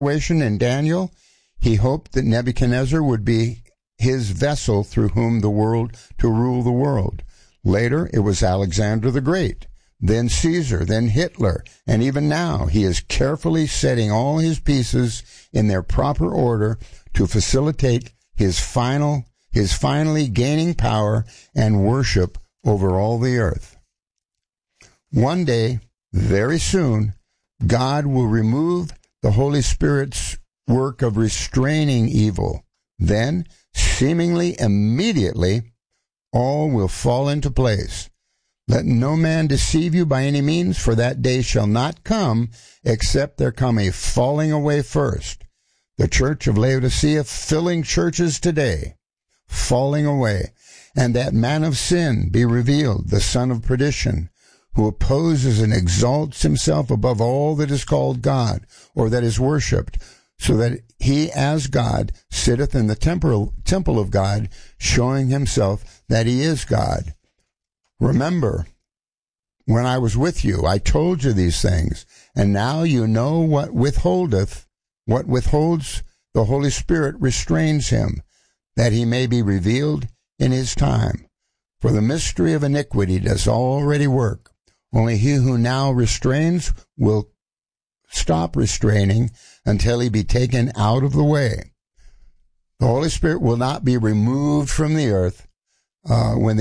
situation in Daniel, he hoped that Nebuchadnezzar would be his vessel through whom to rule the world. Later, it was Alexander the Great, then Caesar, then Hitler, and even now he is carefully setting all his pieces in their proper order to facilitate his finally gaining power and worship over all the earth. One day, very soon, God will remove the Holy Spirit's work of restraining evil. Then, seemingly immediately, all will fall into place. Let no man deceive you by any means, for that day shall not come, except there come a falling away first. The church of Laodicea filling churches today, falling away, and that man of sin be revealed, the son of perdition, who opposes and exalts himself above all that is called God, or that is worshipped, so that he as God sitteth in the temple of God, showing himself that he is God. Remember, when I was with you, I told you these things, and now you know what withholds the Holy Spirit restrains him, that he may be revealed in his time. For the mystery of iniquity does already work. Only he who now restrains will stop restraining until he be taken out of the way. The Holy Spirit will not be removed from the earth when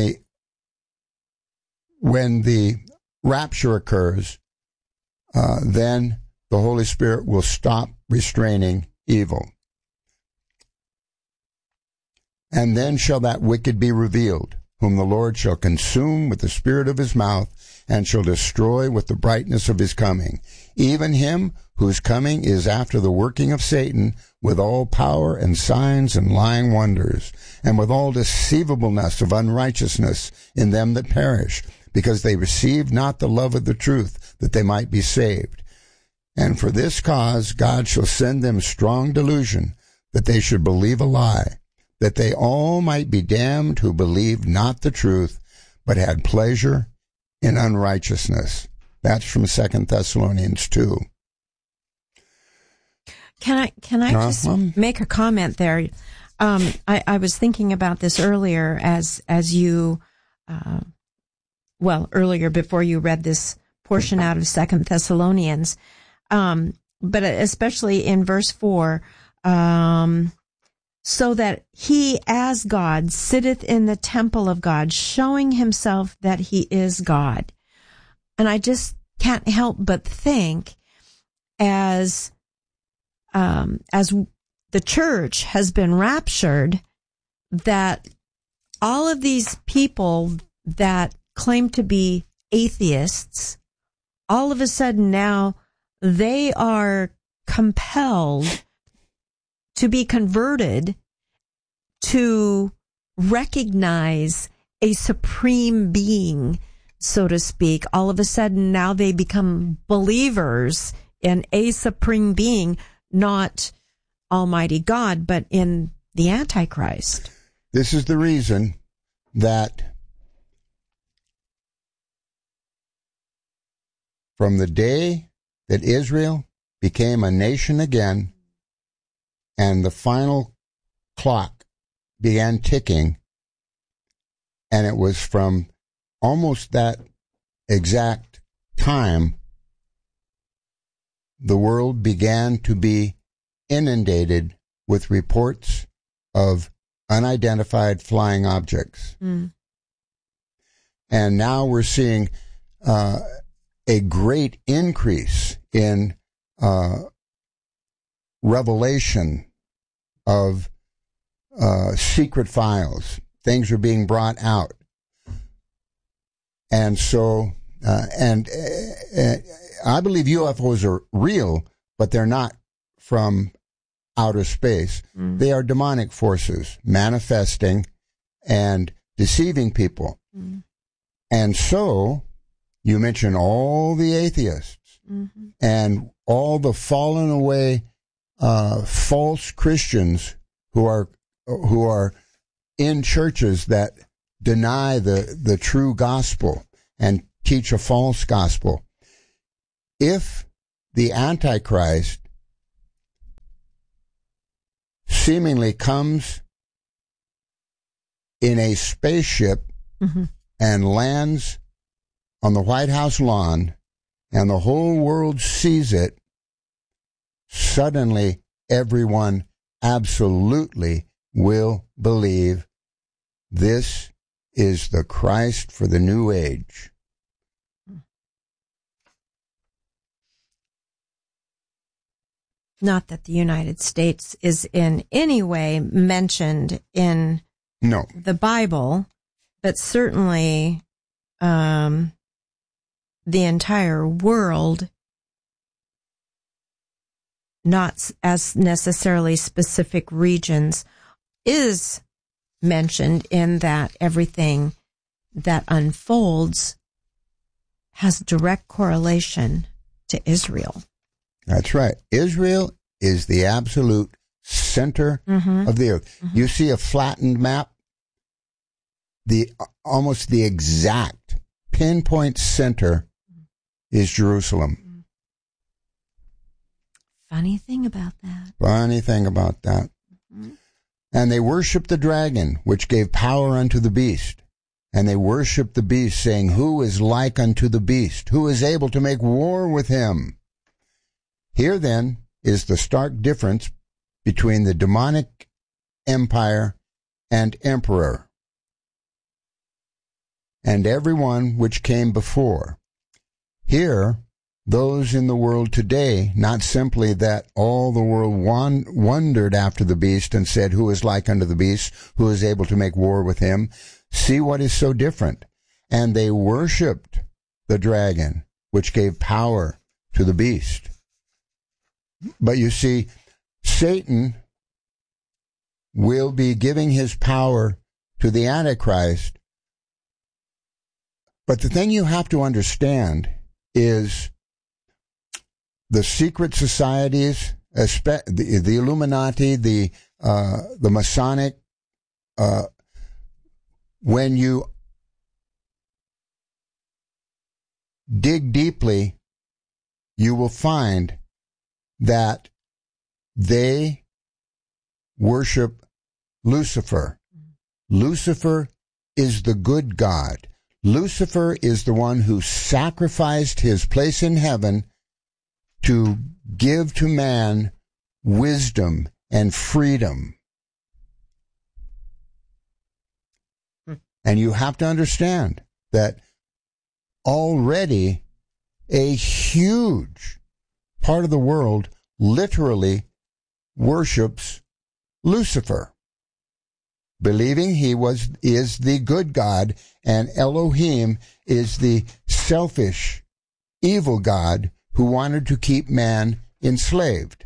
the rapture occurs. Then the Holy Spirit will stop restraining evil. And then shall that wicked be revealed, whom the Lord shall consume with the spirit of his mouth, and shall destroy with the brightness of his coming, even him whose coming is after the working of Satan, with all power and signs and lying wonders, and with all deceivableness of unrighteousness in them that perish, because they received not the love of the truth, that they might be saved. And for this cause God shall send them strong delusion, that they should believe a lie, that they all might be damned who believed not the truth, but had pleasure in unrighteousness. That's from 2 Thessalonians 2. Can I just make a comment there? I was thinking about this earlier as you, earlier before you read this portion out of 2 Thessalonians, but especially in verse 4, so that he as God sitteth in the temple of God, showing himself that he is God. And I just can't help but think as the church has been raptured, that all of these people that claim to be atheists, all of a sudden now they are compelled to be converted to recognize a supreme being, so to speak. All of a sudden now they become believers in a supreme being, not Almighty God, but in the Antichrist. This is the reason that from the day that Israel became a nation again and the final clock began ticking, and it was from almost that exact time the world began to be inundated with reports of unidentified flying objects. Mm. And now we're seeing a great increase in revelation of secret files. Things are being brought out. And so, I believe UFOs are real, but they're not from outer space. Mm. They are demonic forces manifesting and deceiving people. Mm. And so, you mentioned all the atheists, mm-hmm. and all the fallen away false Christians who are in churches that deny the true gospel and teach a false gospel. If the Antichrist seemingly comes in a spaceship and lands on the White House lawn, and the whole world sees it, suddenly everyone absolutely will believe this is the Christ for the new age. Not that the United States is in any way mentioned in the Bible, but certainly the entire world, not as necessarily specific regions, is mentioned in that everything that unfolds has direct correlation to Israel. That's right. Israel is the absolute center of the earth. You see a flattened map, almost the exact pinpoint center is Jerusalem. Funny thing about that. And they worshiped the dragon, which gave power unto the beast. And they worshiped the beast, saying, who is like unto the beast? Who is able to make war with him? Here, then, is the stark difference between the demonic empire and emperor, and everyone which came before. Here, those in the world today, not simply that all the world wondered after the beast and said, who is like unto the beast, who is able to make war with him? See what is so different. And they worshipped the dragon, which gave power to the beast. But you see, Satan will be giving his power to the Antichrist. But the thing you have to understand is the secret societies, the Illuminati, the Masonic, when you dig deeply, you will find that they worship Lucifer. Lucifer is the good God. Lucifer is the one who sacrificed his place in heaven to give to man wisdom and freedom. And you have to understand that already a huge part of the world literally worships Lucifer, believing he is the good God, and Elohim is the selfish, evil God who wanted to keep man enslaved.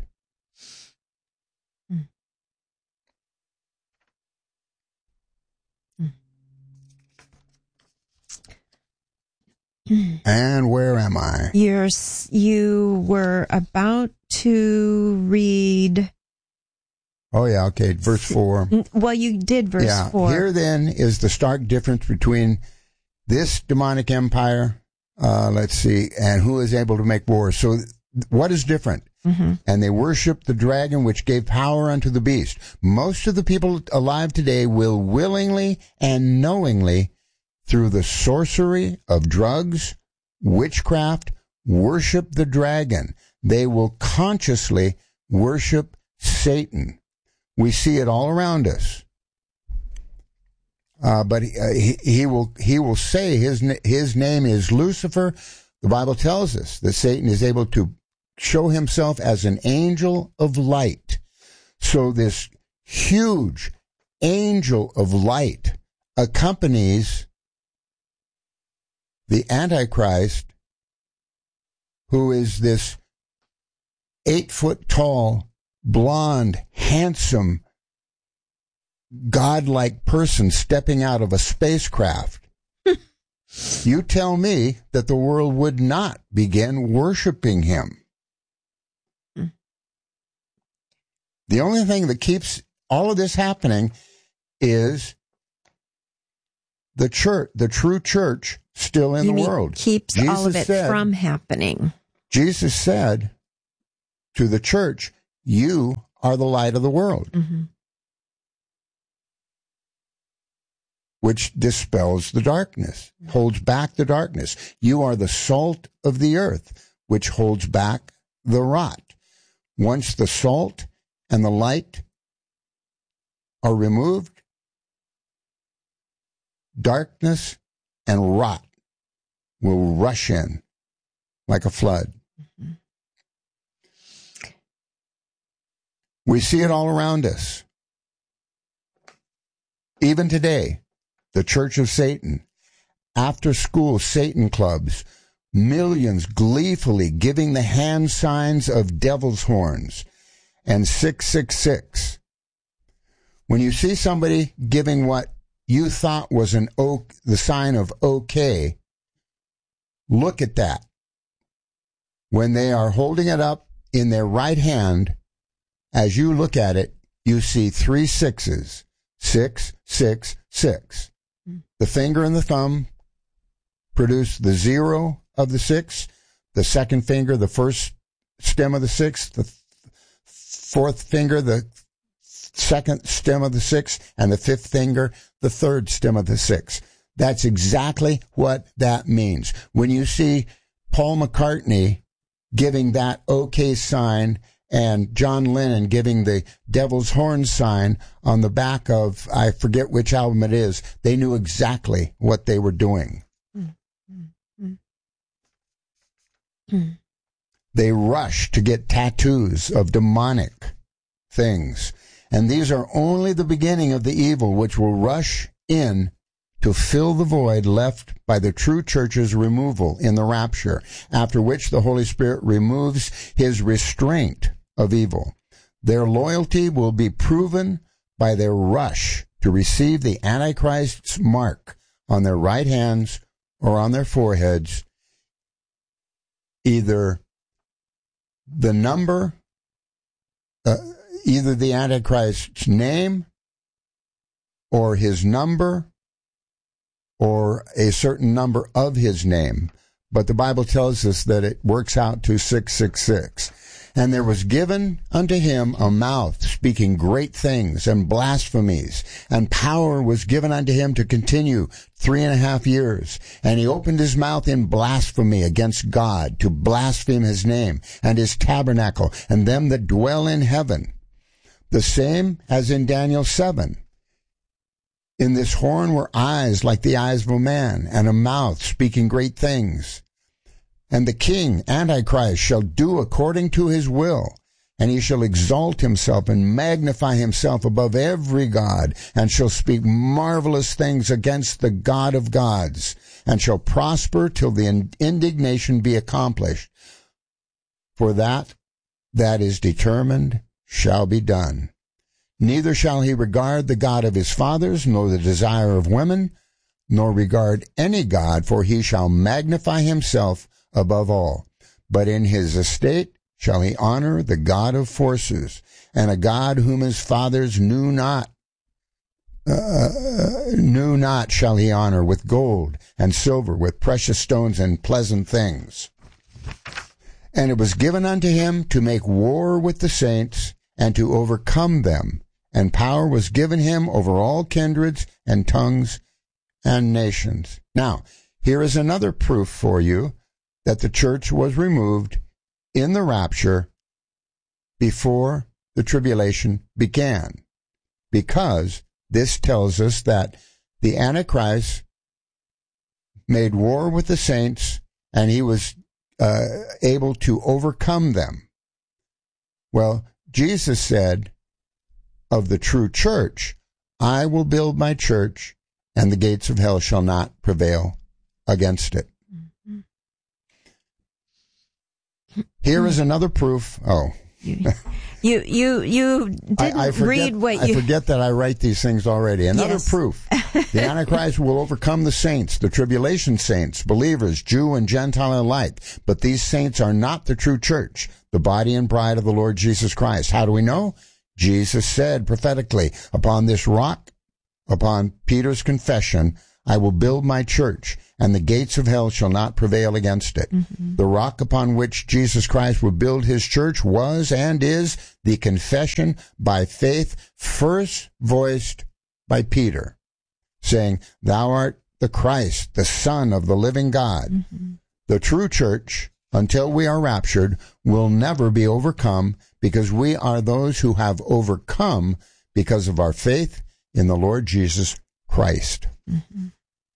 And where am I? You were about to read. Oh, yeah, okay, verse 4. Well, you did verse 4. Here then is the stark difference between this demonic empire, and who is able to make war. So what is different? And they worship the dragon, which gave power unto the beast. Most of the people alive today will willingly and knowingly, through the sorcery of drugs, witchcraft, worship the dragon. They will consciously worship Satan. We see it all around us. But he will say his name is Lucifer. The Bible tells us that Satan is able to show himself as an angel of light. So this huge angel of light accompanies the Antichrist, who is this 8-foot-tall, blonde, handsome, godlike person stepping out of a spacecraft. You tell me that the world would not begin worshiping him. The only thing that keeps all of this happening is the church, the true church, still in the world. Keeps Jesus all of it from happening. Jesus said to the church, you are the light of the world. which dispels the darkness, holds back the darkness. You are the salt of the earth, which holds back the rot. Once the salt and the light are removed, darkness and rot will rush in like a flood. Mm-hmm. We see it all around us. Even today, the Church of Satan, after school Satan clubs, millions gleefully giving the hand signs of devil's horns and 666. When you see somebody giving what you thought was the sign of okay, look at that. When they are holding it up in their right hand, as you look at it, you see 3 sixes. 6, 6, 6. The finger and the thumb produce the 0 of the 6. The second finger, the first stem of the 6. The fourth finger, the second stem of the 6. And the fifth finger, the third stem of the 6. That's exactly what that means. When you see Paul McCartney giving that okay sign and John Lennon giving the devil's horn sign on the back of, I forget which album it is, they knew exactly what they were doing. They rush to get tattoos of demonic things. And these are only the beginning of the evil which will rush in to fill the void left by the true church's removal in the rapture, after which the Holy Spirit removes his restraint of evil. Their loyalty will be proven by their rush to receive the Antichrist's mark on their right hands or on their foreheads, either the number, either the Antichrist's name or his number or a certain number of his name. But the Bible tells us that it works out to 666. And there was given unto him a mouth speaking great things and blasphemies, and power was given unto him to continue 3.5 years. And he opened his mouth in blasphemy against God, to blaspheme his name and his tabernacle and them that dwell in heaven. The same as in Daniel 7. In this horn were eyes like the eyes of a man, and a mouth speaking great things. And the king, Antichrist, shall do according to his will, and he shall exalt himself and magnify himself above every god, and shall speak marvelous things against the God of gods, and shall prosper till the indignation be accomplished. For that is determined shall be done. Neither shall he regard the God of his fathers, nor the desire of women, nor regard any god, for he shall magnify himself above all. But in his estate shall he honor the God of forces, and a God whom his fathers knew not shall he honor with gold and silver, with precious stones and pleasant things. And it was given unto him to make war with the saints, and to overcome them. And power was given him over all kindreds and tongues and nations. Now, here is another proof for you that the church was removed in the rapture before the tribulation began. Because this tells us that the Antichrist made war with the saints, and he was able to overcome them. Well, Jesus said of the true church, I will build my church, and the gates of hell shall not prevail against it. Mm-hmm. Here is another proof. Oh. You didn't read what you... I forget that I write these things already. Another proof. The Antichrist will overcome the saints, the tribulation saints, believers, Jew and Gentile alike. But these saints are not the true church, the body and bride of the Lord Jesus Christ. How do we know? Jesus said prophetically, upon this rock, upon Peter's confession, I will build my church, and the gates of hell shall not prevail against it. Mm-hmm. The rock upon which Jesus Christ would build his church was and is the confession by faith first voiced by Peter. saying, "Thou art the Christ, the Son of the living God." Mm-hmm. The true church, until we are raptured, will never be overcome, because we are those who have overcome because of our faith in the Lord Jesus Christ. Mm-hmm.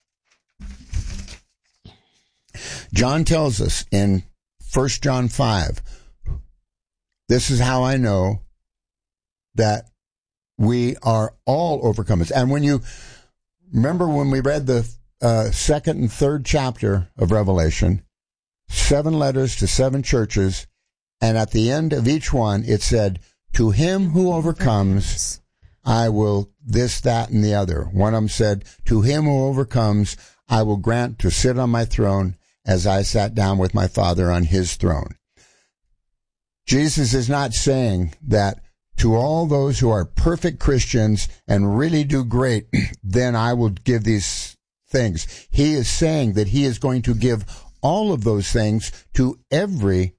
John tells us in 1 John 5, this is how I know that we are all overcomers. And when you remember when we read the second and third chapter of Revelation, 7 letters to 7 churches, and at the end of each one it said, "To him who overcomes, I will this, that, and the other." One of them said, "To him who overcomes, I will grant to sit on my throne as I sat down with my Father on his throne." Jesus is not saying that to all those who are perfect Christians and really do great, then I will give these things. He is saying that he is going to give all of those things to every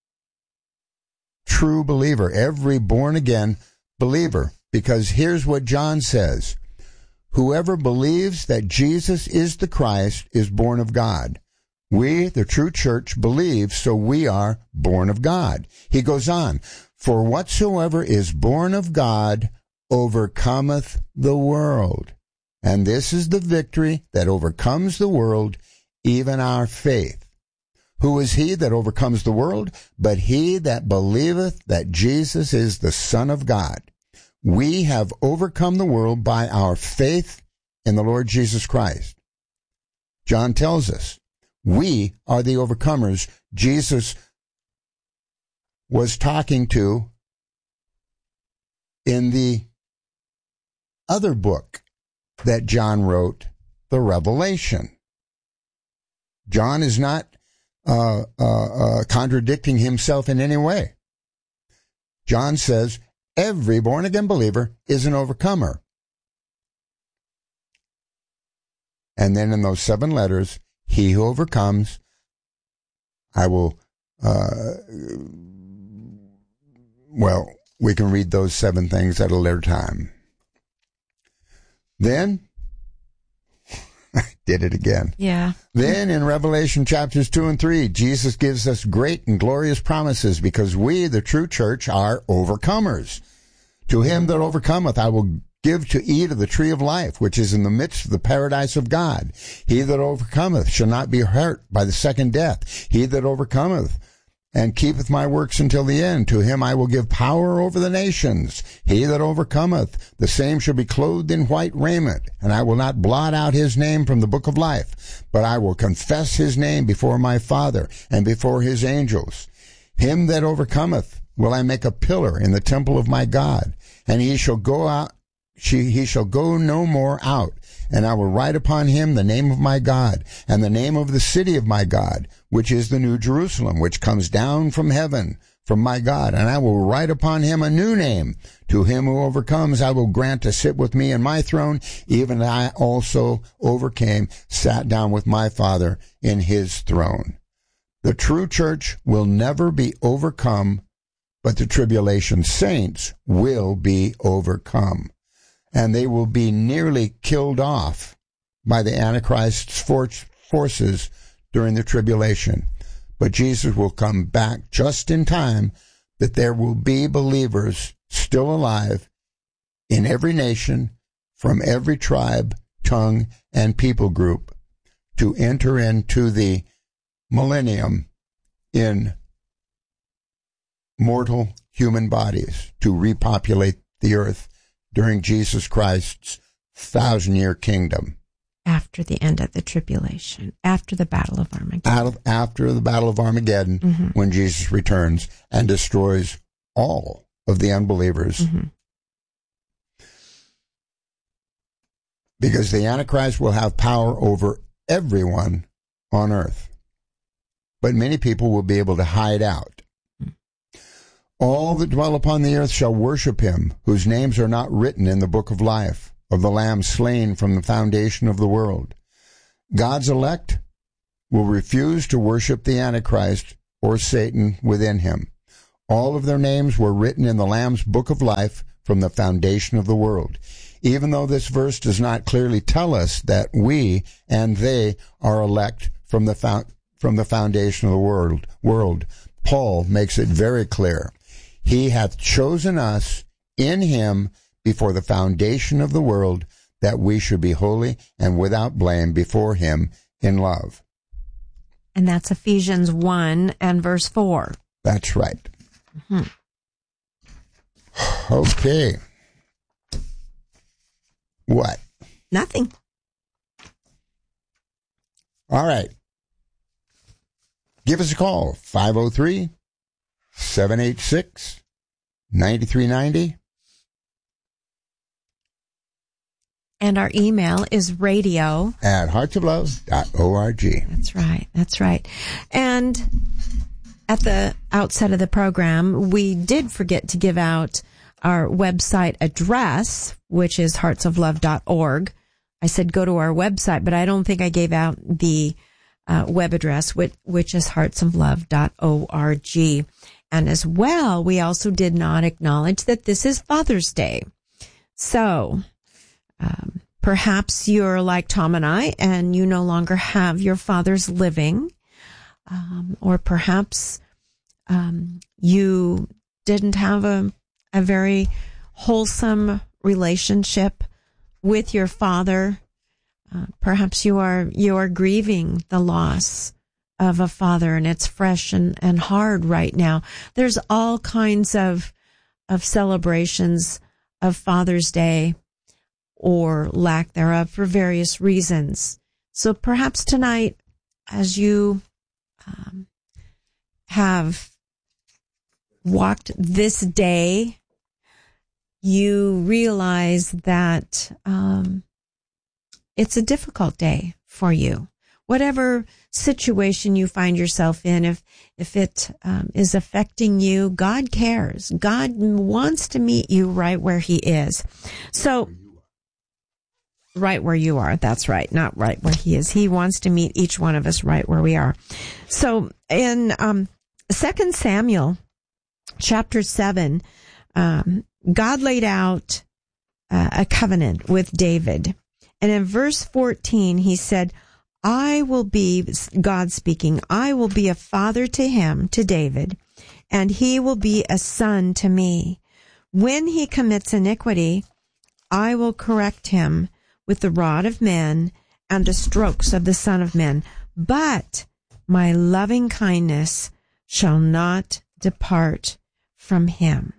true believer, every born-again believer. Because here's what John says: "Whoever believes that Jesus is the Christ is born of God." We, the true church, believe, so we are born of God. He goes on, "For whatsoever is born of God overcometh the world. And this is the victory that overcomes the world, even our faith. Who is he that overcomes the world? But he that believeth that Jesus is the Son of God." We have overcome the world by our faith in the Lord Jesus Christ. John tells us we are the overcomers. Jesus was talking to in the other book that John wrote, the Revelation. John is not contradicting himself in any way. John says every born-again believer is an overcomer. And then in those 7 letters, he who overcomes, I will, well, we can read those 7 things at a later time. Then, I did it again. Yeah. Then in Revelation chapters 2 and 3, Jesus gives us great and glorious promises, because we, the true church, are overcomers. "To him that overcometh, I will give to eat of the tree of life, which is in the midst of the paradise of God. He that overcometh shall not be hurt by the second death. He that overcometh and keepeth my works until the end, to him I will give power over the nations. He that overcometh, the same shall be clothed in white raiment, and I will not blot out his name from the book of life, but I will confess his name before my Father and before his angels. Him that overcometh will I make a pillar in the temple of my God, and he shall go no more out. And I will write upon him the name of my God, and the name of the city of my God, which is the New Jerusalem, which comes down from heaven from my God. And I will write upon him a new name. To him who overcomes, I will grant to sit with me in my throne, even as I also overcame, sat down with my Father in his throne." The true church will never be overcome, but the tribulation saints will be overcome. And they will be nearly killed off by the Antichrist's forces during the tribulation. But Jesus will come back just in time, that there will be believers still alive in every nation, from every tribe, tongue, and people group, to enter into the millennium in mortal human bodies, to repopulate the earth during Jesus Christ's 1,000-year kingdom. After the end of the tribulation, after the Battle of Armageddon. After the Battle of Armageddon, mm-hmm. when Jesus returns and destroys all of the unbelievers. Mm-hmm. Because the Antichrist will have power over everyone on earth. But many people will be able to hide out. All that dwell upon the earth shall worship him, whose names are not written in the book of life, of the Lamb slain from the foundation of the world. God's elect will refuse to worship the Antichrist or Satan within him. All of their names were written in the Lamb's book of life from the foundation of the world. even though this verse does not clearly tell us that we and they are elect from the foundation of the world, Paul makes it very clear. He hath chosen us in him before the foundation of the world, that we should be holy and without blame before him in love. And that's Ephesians 1 and verse 4. That's right. Mm-hmm. Okay. What? Nothing. All right. Give us a call, 503-786-9390. And our email is radio@heartsoflove.org. That's right. That's right. And at the outset of the program, we did forget to give out our website address, which is heartsoflove.org. I said go to our website, but I don't think I gave out the web address, which is heartsoflove.org. And as well, we also did not acknowledge that this is Father's Day. So perhaps you're like Tom and I, and you no longer have your fathers living, or perhaps you didn't have a very wholesome relationship with your father. Perhaps you are grieving the loss of a father, and it's fresh and hard right now. There's all kinds of celebrations of Father's Day or lack thereof for various reasons. So perhaps tonight, as you have walked this day, you realize that it's a difficult day for you. Whatever situation you find yourself in, if it is affecting you, God cares. God wants to meet you right where he is. So, right where you are. That's right. Not right where he is. He wants to meet each one of us right where we are. So in 2 Samuel chapter 7, God laid out a covenant with David. And in verse 14, he said, I will be, God speaking, I will be a father to him, to David, and he will be a son to me. When he commits iniquity, I will correct him with the rod of men and the strokes of the Son of Men. But my loving kindness shall not depart from him.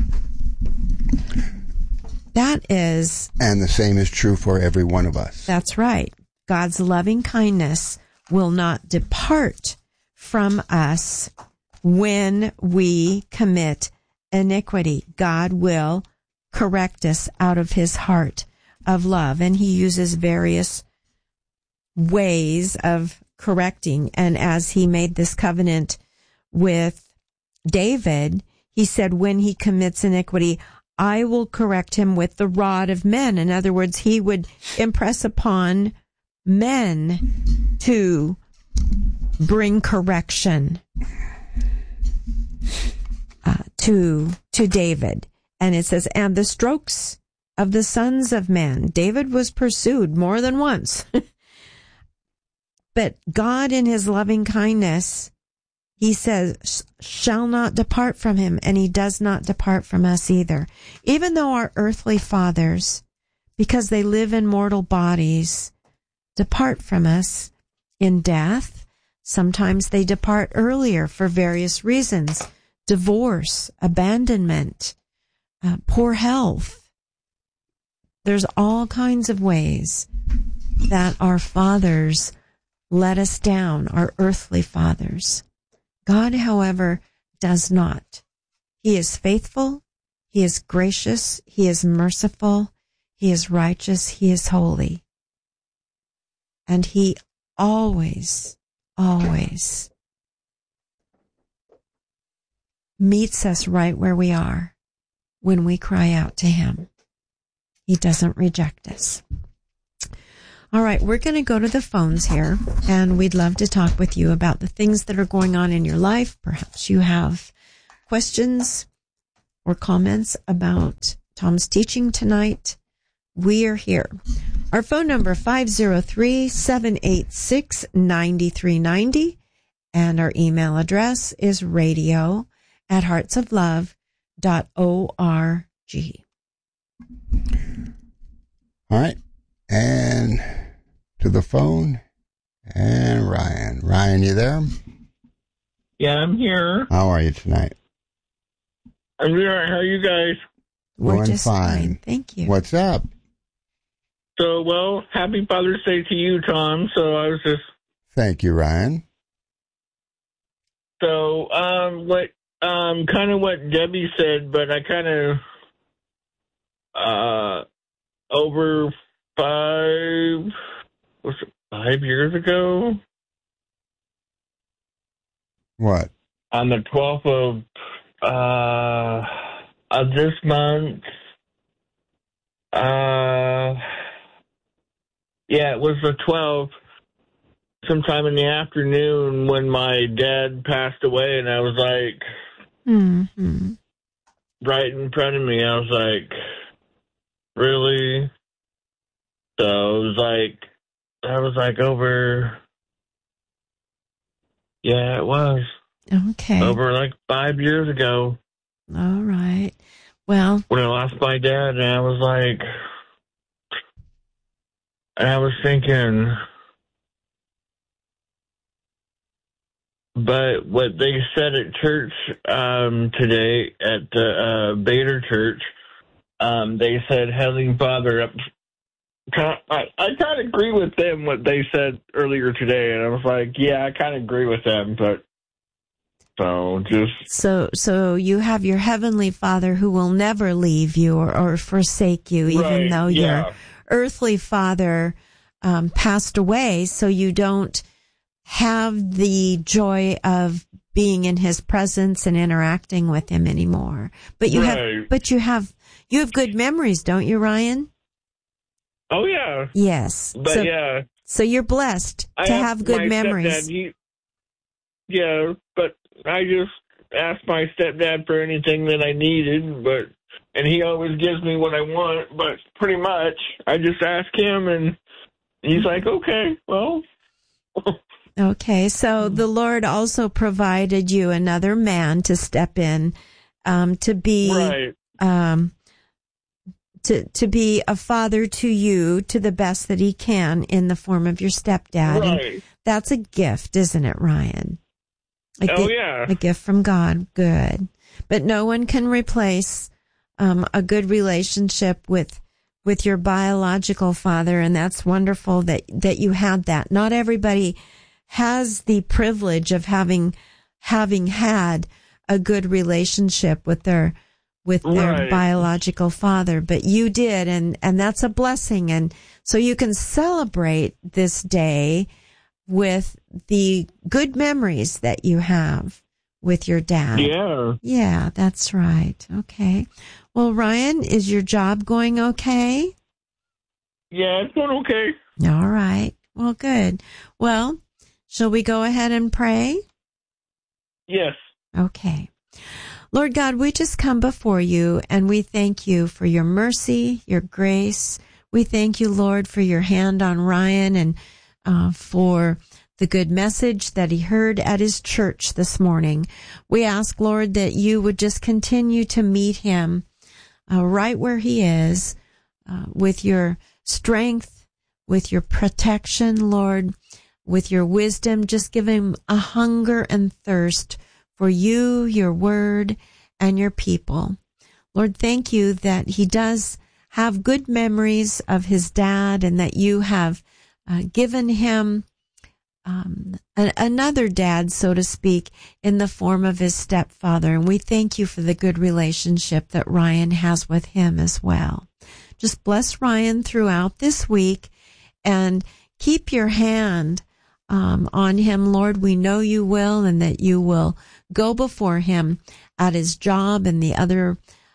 That is... And the same is true for every one of us. That's right. God's loving kindness will not depart from us when we commit iniquity. God will correct us out of his heart of love, and he uses various ways of correcting. And as he made this covenant with David, he said, when he commits iniquity, I will correct him with the rod of men. In other words, he would impress upon men to bring correction to David. And it says, and the strokes of the sons of men. David was pursued more than once. But God, in his loving kindness, he says, shall not depart from him, and he does not depart from us either. Even though our earthly fathers, because they live in mortal bodies, depart from us in death, sometimes they depart earlier for various reasons. Divorce, abandonment, poor health. There's all kinds of ways that our fathers let us down, our earthly fathers. God, however, does not. He is faithful, he is gracious, he is merciful, he is righteous, he is holy. And he always, always meets us right where we are when we cry out to him. He doesn't reject us. All right, we're going to go to the phones here, and we'd love to talk with you about the things that are going on in your life. Perhaps you have questions or comments about Tom's teaching tonight. we are here. Our phone number 503-786-9390, and our email address is radio@heartsoflove.org. All right. And to the phone. And Ryan. Ryan, you there? Yeah, I'm here. How are you tonight? I'm doing all right. How are you guys? We're Doing just fine. Thank you. What's up? So, well, happy Father's Day to you, Tom. So I was just... Thank you, Ryan. So, kind of what Debbie said, but I kind of, over 5 years ago? What? On the 12th of this month, yeah, it was the 12th, sometime in the afternoon when my dad passed away, and I was like, right in front of me, I was like, really? So it was like over, yeah, it was. Okay. Over like 5 years ago. All right. Well, when I lost my dad, and I was like, and I was thinking, but what they said at church today, at the Bader Church, they said, Heavenly Father, I kind of agree with them, what they said earlier today, and I was like, yeah, I kind of agree with them, but So you have your Heavenly Father who will never leave you or forsake you, even though your earthly father passed away, so you don't have the joy of being in his presence and interacting with him anymore. But you have good memories, don't you, Ryan? Oh yeah. Yes. But so you're blessed to have good memories. Stepdad, but I just asked my stepdad for anything that I needed, and he always gives me what I want, but pretty much I just ask him, and he's like, okay, well. Okay, so the Lord also provided you another man to step in, to be to be a father to you to the best that he can in the form of your stepdad. Right. And that's a gift, isn't it, Ryan? A gift from God. Good. But no one can replace a good relationship with your biological father, and that's wonderful that you had that. Not everybody has the privilege of having had a good relationship with their biological father, but you did, and that's a blessing. And so you can celebrate this day with the good memories that you have with your dad. Yeah. Yeah, that's right. Okay. Well, Ryan, is your job going okay? Yeah, it's going okay. All right. Well, good. Well, shall we go ahead and pray? Yes. Okay. Lord God, we just come before you, and we thank you for your mercy, your grace. We thank you, Lord, for your hand on Ryan and for the good message that he heard at his church this morning. We ask, Lord, that you would just continue to meet him right where he is, with your strength, with your protection, Lord, with your wisdom. Just give him a hunger and thirst for you, your word, and your people. Lord, thank you that he does have good memories of his dad, and that you have given him another dad, so to speak, in the form of his stepfather. And we thank you for the good relationship that Ryan has with him as well. Just bless Ryan throughout this week and keep your hand on him, Lord. We know you will, and that you will go before him at his job and the other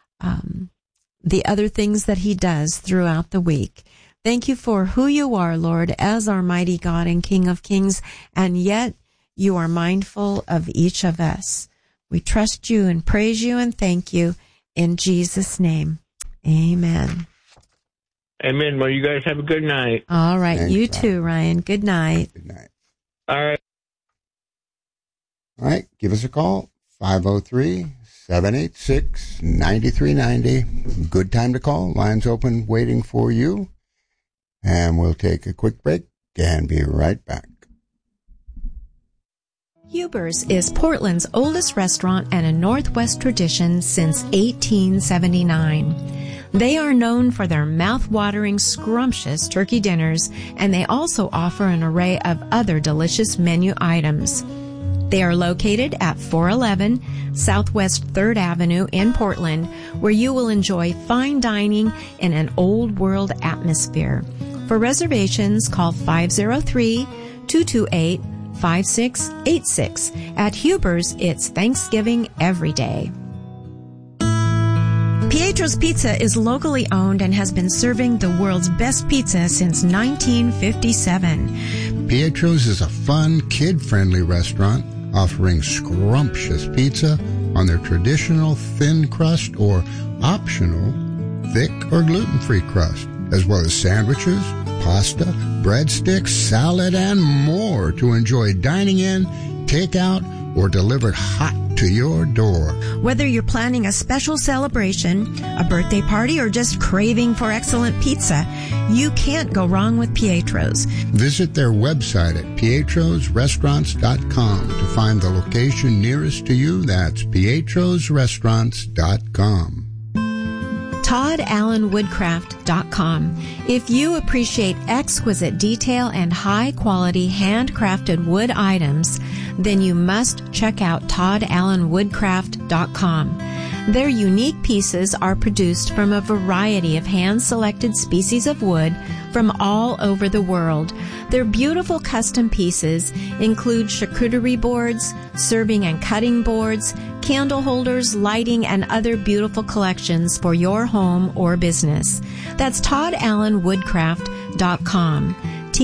things that he does throughout the week. Thank you for who you are, Lord, as our mighty God and King of Kings, and yet you are mindful of each of us. We trust you and praise you and thank you in Jesus' name. Amen. Amen. Well, you guys have a good night. All right. Thanks, You Ryan. too, Ryan. Good night. Good night. All right. All right, give us a call, 503-786-9390. Good time to call. Lines open, waiting for you. And we'll take a quick break and be right back. Huber's is Portland's oldest restaurant and a Northwest tradition since 1879. They are known for their mouth-watering, scrumptious turkey dinners, and they also offer an array of other delicious menu items. They are located at 411 Southwest 3rd Avenue in Portland, where you will enjoy fine dining in an old-world atmosphere. For reservations, call 503-228-5686. At Huber's, it's Thanksgiving every day. Pietro's Pizza is locally owned and has been serving the world's best pizza since 1957. Pietro's is a fun, kid-friendly restaurant offering scrumptious pizza on their traditional thin crust or optional thick or gluten-free crust, as well as sandwiches, pasta, breadsticks, salad, and more to enjoy dining in, takeout, or delivered hot to your door. Whether you're planning a special celebration, a birthday party, or just craving for excellent pizza, you can't go wrong with Pietro's. Visit their website at pietrosrestaurants.com to find the location nearest to you. That's pietrosrestaurants.com. ToddAllenWoodcraft.com. If you appreciate exquisite detail and high-quality handcrafted wood items, then you must check out ToddAllenWoodcraft.com. Their unique pieces are produced from a variety of hand-selected species of wood from all over the world. Their beautiful custom pieces include charcuterie boards, serving and cutting boards, candle holders, lighting, and other beautiful collections for your home or business. That's ToddAllenWoodcraft.com.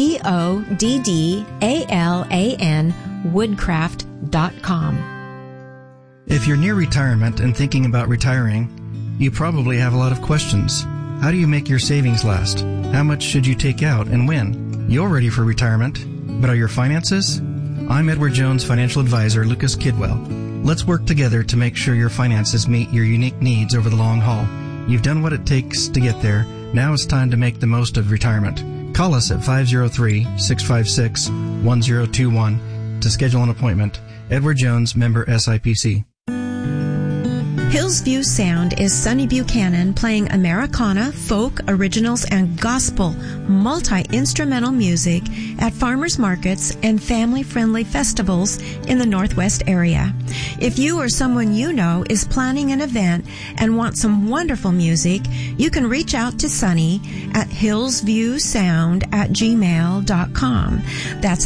ToddAllan Woodcraft.com. If you're near retirement and thinking about retiring, you probably have a lot of questions. How do you make your savings last? How much should you take out and when? You're ready for retirement, but are your finances? I'm Edward Jones financial advisor Lucas Kidwell. Let's work together to make sure your finances meet your unique needs over the long haul. You've done what it takes to get there. Now it's time to make the most of retirement. Call us at 503-656-1021 to schedule an appointment. Edward Jones, member SIPC. Hillsview Sound is Sonny Buchanan playing Americana, folk, originals, and gospel multi-instrumental music at farmers markets and family-friendly festivals in the Northwest area. If you or someone you know is planning an event and want some wonderful music, you can reach out to Sonny at hillsviewsound@gmail.com. That's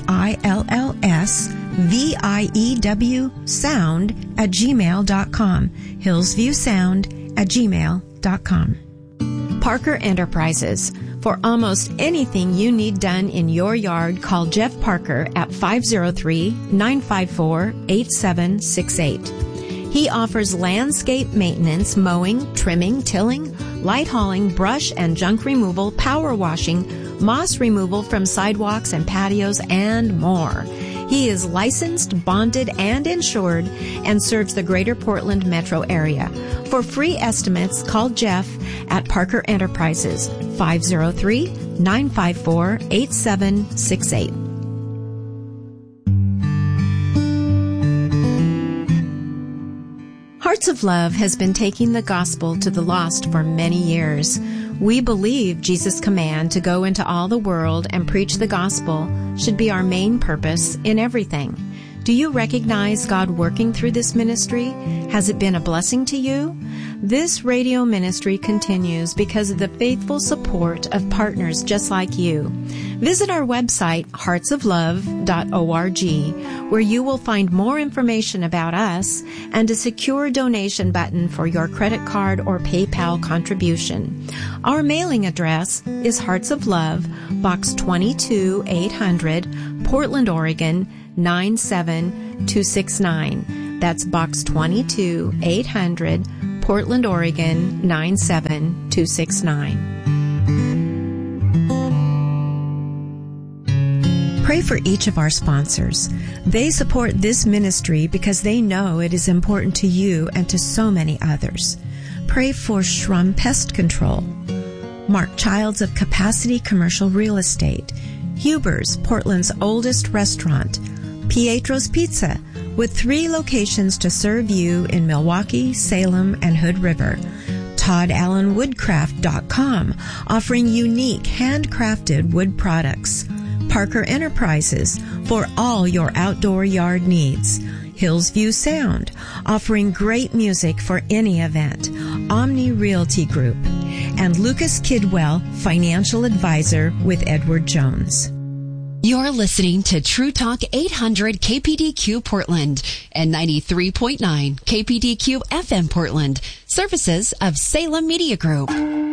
HILLSVIEW sound@gmail.com. hillsviewsound@gmail.com. Parker Enterprises. For almost anything you need done in your yard, call Jeff Parker at 503-954-8768. He offers landscape maintenance, mowing, trimming, tilling, light hauling, brush and junk removal, power washing, moss removal from sidewalks and patios, and more. He is licensed, bonded, and insured and serves the greater Portland metro area. For free estimates, call Jeff at Parker Enterprises, 503-954-8768. Hearts of Love has been taking the gospel to the lost for many years. We believe Jesus' command to go into all the world and preach the gospel should be our main purpose in everything. Do you recognize God working through this ministry? Has it been a blessing to you? This radio ministry continues because of the faithful support of partners just like you. Visit our website, heartsoflove.org, where you will find more information about us and a secure donation button for your credit card or PayPal contribution. Our mailing address is Hearts of Love, Box 22-800, Portland, Oregon, 97269. That's Box 22-800, Portland, Oregon, 97269. Pray for each of our sponsors. They support this ministry because they know it is important to you and to so many others. Pray for Shrum Pest Control, Mark Childs of Capacity Commercial Real Estate, Huber's, Portland's oldest restaurant, Pietro's Pizza, with 3 locations to serve you in Milwaukee, Salem, and Hood River. ToddAllenWoodcraft.com, offering unique handcrafted wood products. Parker Enterprises, for all your outdoor yard needs. Hillsview Sound, offering great music for any event. Omni Realty Group. And Lucas Kidwell, financial advisor with Edward Jones. You're listening to True Talk 800 KPDQ Portland and 93.9 KPDQ FM Portland, services of Salem Media Group.